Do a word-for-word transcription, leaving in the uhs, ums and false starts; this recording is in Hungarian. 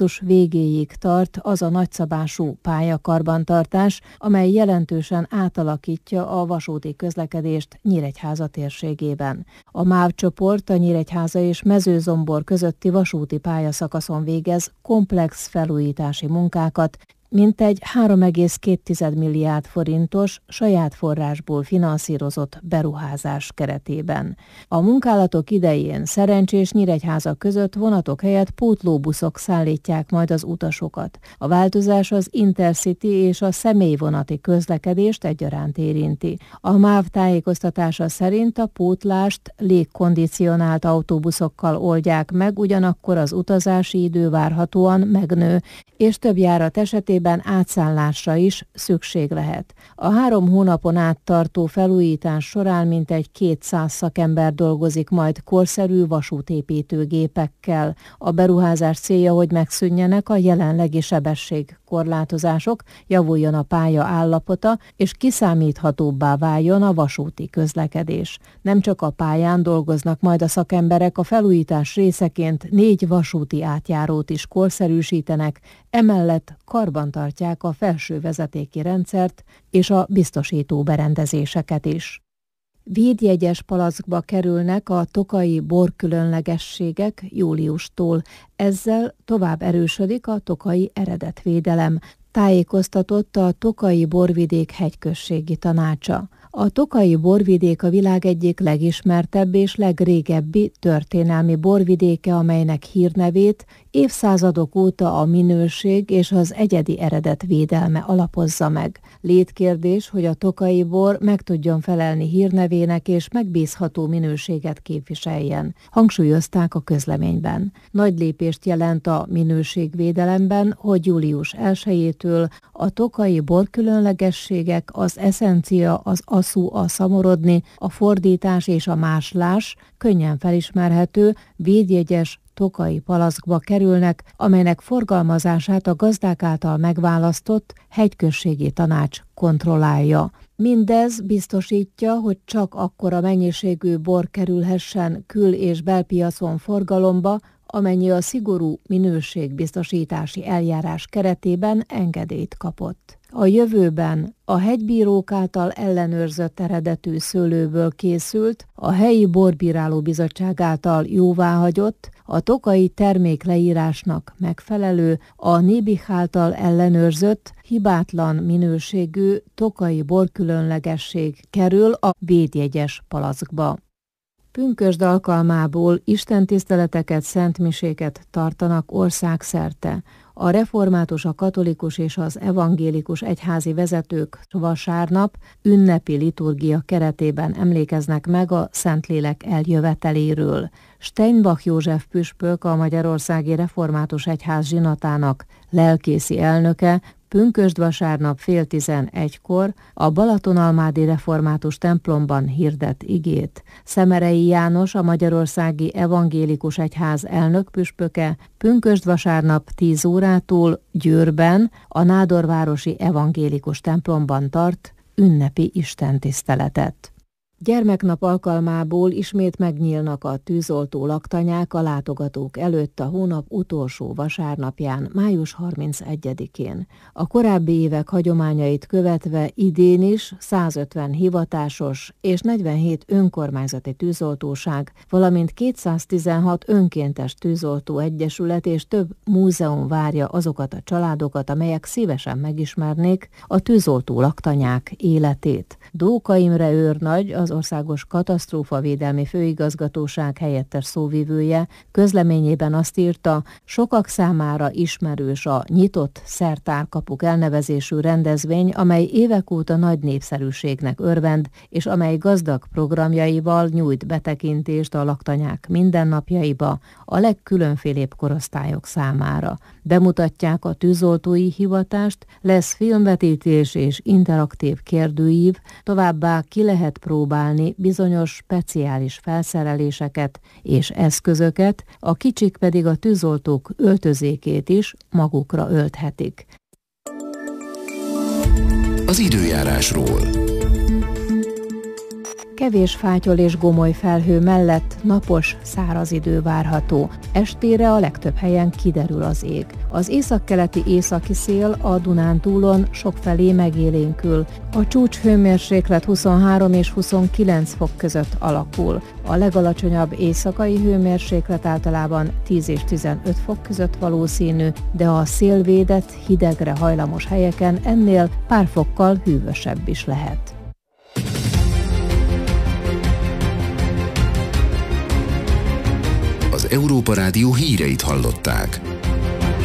augusztus végéig tart az a nagyszabású pályakarbantartás, amely jelentősen átalakítja a vasúti közlekedést Nyíregyháza térségében. A MÁV csoport a Nyíregyháza és Mezőzombor közötti vasúti pályaszakaszon végez komplex felújítási munkákat, mintegy három egész két milliárd forintos saját forrásból finanszírozott beruházás keretében. A munkálatok idején Szerencsés Nyíregyháza között vonatok helyett pótlóbuszok szállítják majd az utasokat. A változás az Intercity és a személyvonati közlekedést egyaránt érinti. A MÁV tájékoztatása szerint a pótlást légkondicionált autóbuszokkal oldják meg, ugyanakkor az utazási idő várhatóan megnő, és több járat esetében átszállásra is szükség lehet. A három hónapon át tartó felújítás során mintegy kétszáz szakember dolgozik majd korszerű vasútépítőgépekkel. A beruházás célja, hogy megszűnjenek a jelenlegi sebességkorlátozások, javuljon a pálya állapota, és kiszámíthatóbbá váljon a vasúti közlekedés. Nem csak a pályán dolgoznak majd a szakemberek, a felújítás részeként négy vasúti átjárót is korszerűsítenek, emellett karbantartják a felső vezetéki rendszert és a biztosító berendezéseket is. Védjegyes palackba kerülnek a tokaji borkülönlegességek júliustól, ezzel tovább erősödik a tokaji eredetvédelem, tájékoztatott a Tokaji Borvidék hegyközségi tanácsa. A tokaji borvidék a világ egyik legismertebb és legrégebbi történelmi borvidéke, amelynek hírnevét évszázadok óta a minőség és az egyedi eredet védelme alapozza meg. Létkérdés, hogy a tokaji bor meg tudjon felelni hírnevének és megbízható minőséget képviseljen, hangsúlyozták a közleményben. Nagy lépést jelent a minőségvédelemben, hogy július elsejétől a tokaji borkülönlegességek, az eszencia, az aszú, a szamorodni, a fordítás és a máslás könnyen felismerhető, védjegyes tokaji palackba kerülnek, amelynek forgalmazását a gazdák által megválasztott hegyközségi tanács kontrollálja. Mindez biztosítja, hogy csak akkora mennyiségű bor kerülhessen kül- és belpiacon forgalomba, amennyi a szigorú minőségbiztosítási eljárás keretében engedélyt kapott. A jövőben a hegybírók által ellenőrzött eredetű szőlőből készült, a helyi borbíráló bizottság által jóváhagyott, a tokaji termékleírásnak megfelelő, a Nébih által ellenőrzött, hibátlan minőségű tokaji borkülönlegesség kerül a védjegyes palackba. Pünkösd alkalmából istentiszteleteket, szentmiséket tartanak országszerte. A református, a katolikus és az evangélikus egyházi vezetők vasárnap ünnepi liturgia keretében emlékeznek meg a Szentlélek eljöveteléről. Steinbach József püspök, a Magyarországi Református Egyház zsinatának lelkészi elnöke pünkösd vasárnap fél tizenegykor a Balatonalmádi Református templomban hirdet igét. Szemerei János, a Magyarországi Evangélikus Egyház elnökpüspöke pünkösd vasárnap tíz órától Győrben a Nádorvárosi Evangélikus templomban tart ünnepi istentiszteletet. Gyermeknap alkalmából ismét megnyílnak a tűzoltó laktanyák a látogatók előtt a hónap utolsó vasárnapján, május harmincegyedikén. A korábbi évek hagyományait követve idén is százötven hivatásos és negyvenhét önkormányzati tűzoltóság, valamint kétszáztizenhat önkéntes tűzoltó egyesület és több múzeum várja azokat a családokat, amelyek szívesen megismernék a tűzoltó laktanyák életét. Dóka Imre őrnagy, az Országos Katasztrófavédelmi Főigazgatóság helyettes szóvivője közleményében azt írta, sokak számára ismerős a Nyitott Szertárkapuk elnevezésű rendezvény, amely évek óta nagy népszerűségnek örvend, és amely gazdag programjaival nyújt betekintést a laktanyák mindennapjaiba a legkülönfélébb korosztályok számára. Bemutatják a tűzoltói hivatást, lesz filmvetítés és interaktív kérdőív, továbbá ki lehet próbálni bizonyos speciális felszereléseket és eszközöket, a kicsik pedig a tűzoltók öltözékét is magukra ölthetik. Az időjárásról. Kevés fátyol és gomoly felhő mellett napos, száraz idő várható. Estére a legtöbb helyen kiderül az ég. Az északkeleti északi szél a Dunántúlon sokfelé megélénkül. A csúcs hőmérséklet huszonhárom és huszonkilenc fok között alakul. A legalacsonyabb éjszakai hőmérséklet általában tíz és tizenöt fok között valószínű, de a szélvédett, hidegre hajlamos helyeken ennél pár fokkal hűvösebb is lehet. Az Európa Rádió híreit hallották.